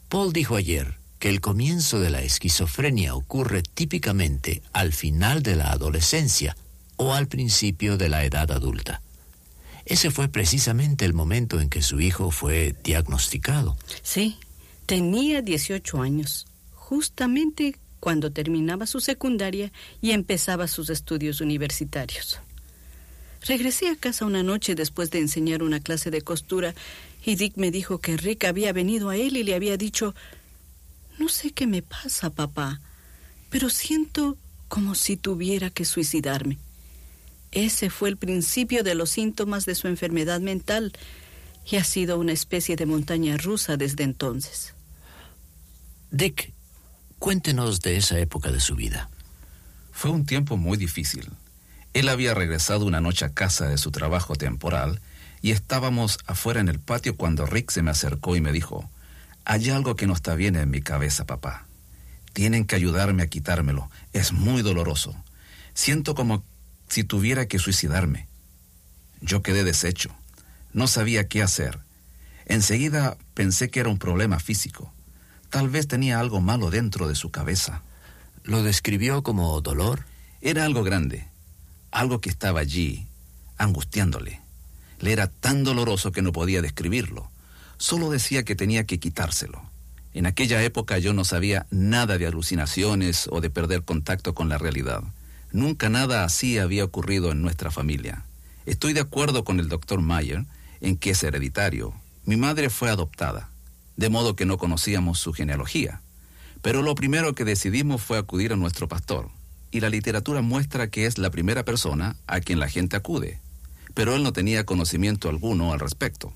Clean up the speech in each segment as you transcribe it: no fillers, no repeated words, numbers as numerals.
Paul dijo ayer que el comienzo de la esquizofrenia ocurre típicamente al final de la adolescencia o al principio de la edad adulta. Ese fue precisamente el momento en que su hijo fue diagnosticado. Sí, tenía 18 años, justamente cuando terminaba su secundaria y empezaba sus estudios universitarios. Regresé a casa una noche después de enseñar una clase de costura y Dick me dijo que Rick había venido a él y le había dicho: «No sé qué me pasa, papá, pero siento como si tuviera que suicidarme». Ese fue el principio de los síntomas de su enfermedad mental y ha sido una especie de montaña rusa desde entonces. Dick, cuéntenos de esa época de su vida. Fue un tiempo muy difícil. Él había regresado una noche a casa de su trabajo temporal y estábamos afuera en el patio cuando Rick se me acercó y me dijo: «Hay algo que no está bien en mi cabeza, papá. Tienen que ayudarme a quitármelo. Es muy doloroso. Siento como si tuviera que suicidarme». Yo quedé deshecho. No sabía qué hacer. Enseguida pensé que era un problema físico. Tal vez tenía algo malo dentro de su cabeza. ¿Lo describió como dolor? Era algo grande, algo que estaba allí, angustiándole. Le era tan doloroso que no podía describirlo. Solo decía que tenía que quitárselo. En aquella época yo no sabía nada de alucinaciones o de perder contacto con la realidad. Nunca nada así había ocurrido en nuestra familia. Estoy de acuerdo con el Dr. Mayer en que es hereditario. Mi madre fue adoptada, de modo que no conocíamos su genealogía. Pero lo primero que decidimos fue acudir a nuestro pastor, y la literatura muestra que es la primera persona a quien la gente acude. Pero él no tenía conocimiento alguno al respecto.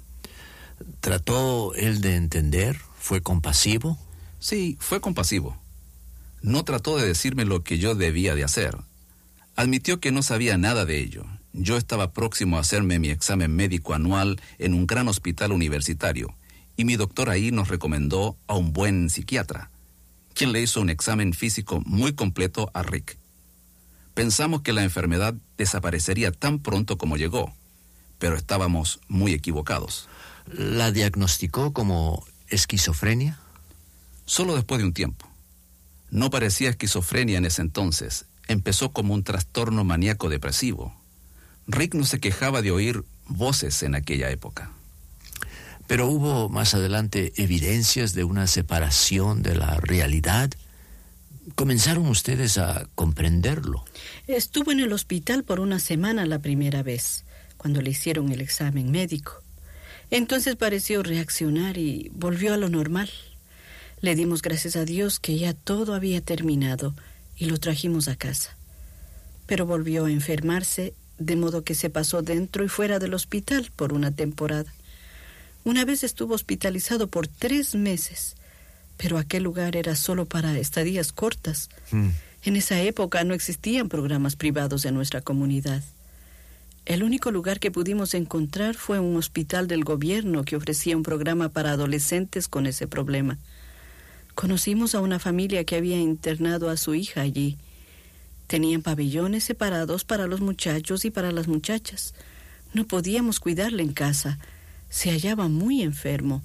¿Trató él de entender? ¿Fue compasivo? Sí, fue compasivo. No trató de decirme lo que yo debía de hacer. Admitió que no sabía nada de ello. Yo estaba próximo a hacerme mi examen médico anual en un gran hospital universitario, y mi doctor ahí nos recomendó a un buen psiquiatra, quien le hizo un examen físico muy completo a Rick. Pensamos que la enfermedad desaparecería tan pronto como llegó, pero estábamos muy equivocados. ¿La diagnosticó como esquizofrenia? Solo después de un tiempo. No parecía esquizofrenia en ese entonces. Empezó como un trastorno maníaco depresivo. Rick no se quejaba de oír voces en aquella época. Pero hubo más adelante evidencias de una separación de la realidad. ¿Comenzaron ustedes a comprenderlo? Estuvo en el hospital por una semana la primera vez, cuando le hicieron el examen médico. Entonces pareció reaccionar y volvió a lo normal. Le dimos gracias a Dios que ya todo había terminado y lo trajimos a casa. Pero volvió a enfermarse, de modo que se pasó dentro y fuera del hospital por una temporada. Una vez estuvo hospitalizado por 3 meses, pero aquel lugar era solo para estadías cortas. En esa época no existían programas privados en nuestra comunidad. El único lugar que pudimos encontrar fue un hospital del gobierno que ofrecía un programa para adolescentes con ese problema. Conocimos a una familia que había internado a su hija allí. Tenían pabellones separados para los muchachos y para las muchachas. No podíamos cuidarle en casa. Se hallaba muy enfermo.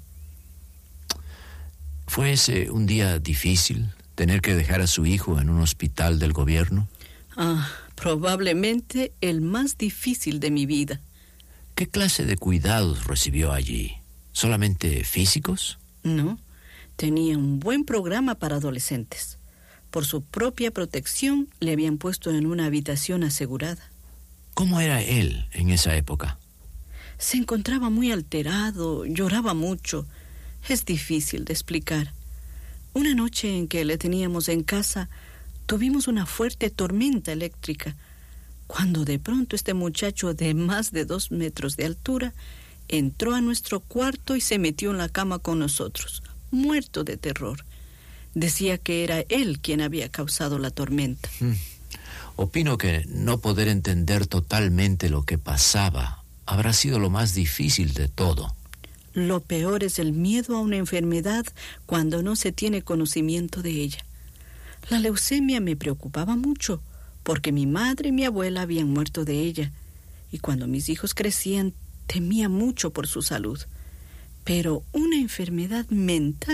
¿Fue ese un día difícil, tener que dejar a su hijo en un hospital del gobierno? Probablemente el más difícil de mi vida. ¿Qué clase de cuidados recibió allí? ¿Solamente físicos? No, tenía un buen programa para adolescentes. Por su propia protección le habían puesto en una habitación asegurada. ¿Cómo era él en esa época? Se encontraba muy alterado, lloraba mucho. Es difícil de explicar. Una noche en que le teníamos en casa, tuvimos una fuerte tormenta eléctrica, cuando de pronto este muchacho de más de 2 metros de altura entró a nuestro cuarto y se metió en la cama con nosotros, muerto de terror. Decía que era él quien había causado la tormenta. Opino que no poder entender totalmente lo que pasaba habrá sido lo más difícil de todo. Lo peor es el miedo a una enfermedad cuando no se tiene conocimiento de ella. La leucemia me preocupaba mucho, porque mi madre y mi abuela habían muerto de ella, y cuando mis hijos crecían temía mucho por su salud. Pero una enfermedad mental